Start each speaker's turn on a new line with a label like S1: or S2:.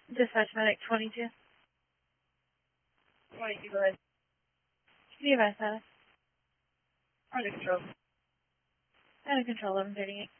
S1: Dispatch medic 22.
S2: 22, go ahead.
S1: Nearby status.
S2: Under control.
S1: Under control 1138.